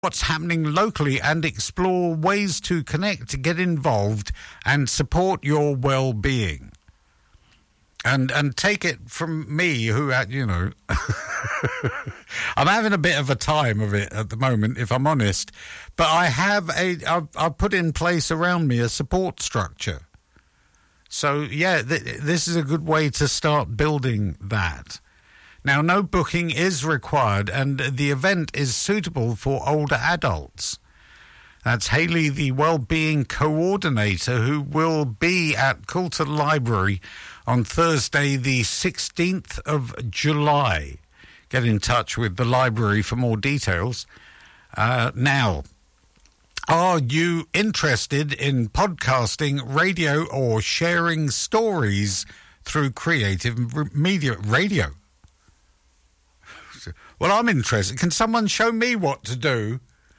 what's happening locally and explore ways to connect, get involved, and support your well-being. And take it from me, who, you know, I'm having a bit of a time of it at the moment, if I'm honest. But I've put in place around me a support structure. So, yeah, this is a good way to start building that. Now, no booking is required, and the event is suitable for older adults. That's Hayley, the Wellbeing Coordinator, who will be at Coulton Library on Thursday, the 16th of July. Get in touch with the library for more details. Now, are you interested in podcasting, radio, or sharing stories through creative media? Radio. Well, I'm interested. Can someone show me what to do?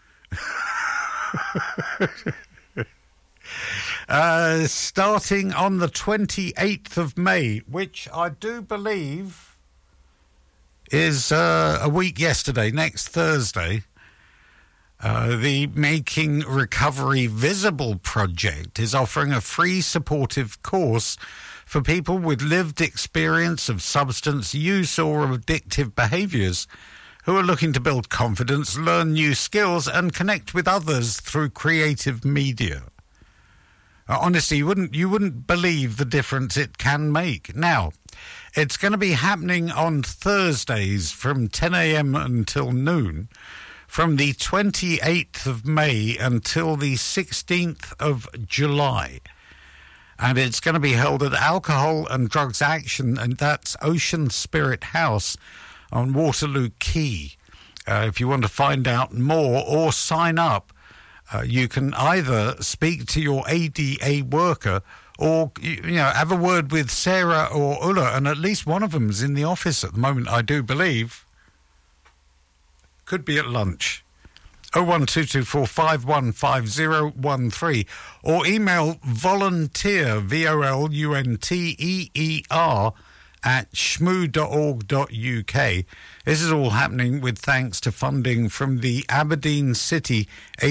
Starting on the 28th of May, which I do believe is a week yesterday, next Thursday, the Making Recovery Visible project is offering a free supportive course for people with lived experience of substance use or addictive behaviours who are looking to build confidence, learn new skills and connect with others through creative media. Honestly, you wouldn't believe the difference it can make. Now, it's going to be happening on Thursdays from 10 a.m. until noon, from the 28th of May until the 16th of July. And it's going to be held at Alcohol and Drugs Action, and that's Ocean Spirit House on Waterloo Quay. If you want to find out more or sign up, you can either speak to your ADA worker or, have a word with Sarah or Ulla, and at least one of them's in the office at the moment, I do believe. Could be at lunch. 01224515013, or email volunteer, volunteer, @shmoo.org.uk. This is all happening with thanks to funding from the Aberdeen City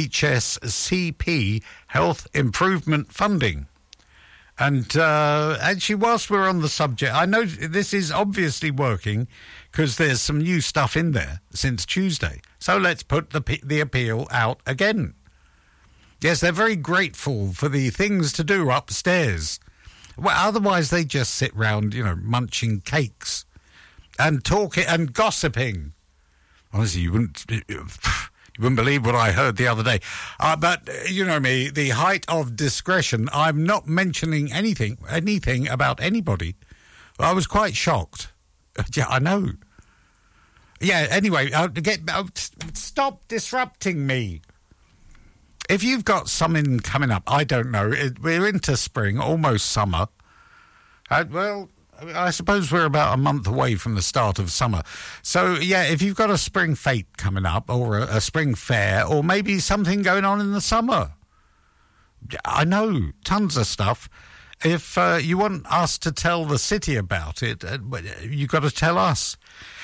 HSCP Health Improvement Funding. And actually, whilst we're on the subject, I know this is obviously working because there's some new stuff in there since Tuesday. So let's put the appeal out again. Yes, they're very grateful for the things to do upstairs. Well, otherwise they just sit round, munching cakes and talking and gossiping. Honestly, you wouldn't believe what I heard the other day. But you know me, the height of discretion. I'm not mentioning anything about anybody. I was quite shocked. Yeah, I know. Yeah. Anyway, stop disrupting me. If you've got something coming up, I don't know. We're into spring, almost summer. Well, I suppose we're about a month away from the start of summer. So, yeah, if you've got a spring fete coming up or a spring fair or maybe something going on in the summer, I know, tons of stuff. If you want us to tell the city about it, you've got to tell us.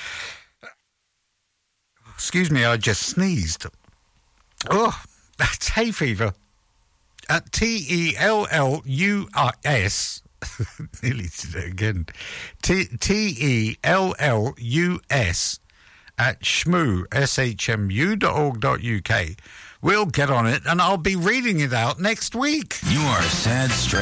Excuse me, I just sneezed. Oh, that's hay fever. At TELLUS, nearly did it again, TELLUS at shmoo, shmu.org.uk. We'll get on it and I'll be reading it out next week. You are sad, straight.